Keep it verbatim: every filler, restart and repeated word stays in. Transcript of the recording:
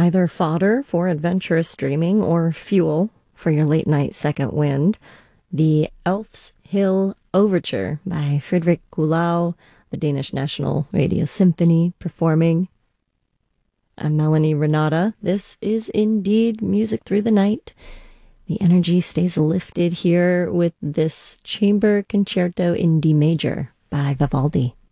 either fodder for adventurous dreaming or fuel for your late night second wind, the Elf's Hill Overture by Frederick Kuhlau, the Danish National Radio Symphony performing. I'm Melanie Renata. This is indeed Music Through the Night. The energy stays lifted here with this Chamber Concerto in D major by Vivaldi.